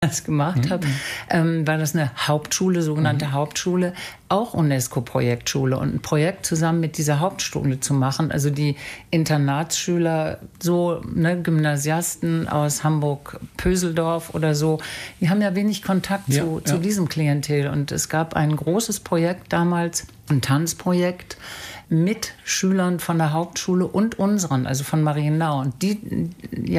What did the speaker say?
das gemacht habe, war das eine Hauptschule, sogenannte Hauptschule, auch UNESCO-Projektschule. Und ein Projekt zusammen mit dieser Hauptschule zu machen, also die Internatsschüler, so Gymnasiasten aus Hamburg-Pöseldorf oder so, die haben ja wenig Kontakt zu diesem Klientel. Und es gab ein großes Projekt damals, ein Tanzprojekt, mit Schülern von der Hauptschule und unseren, also von Marienau. Und die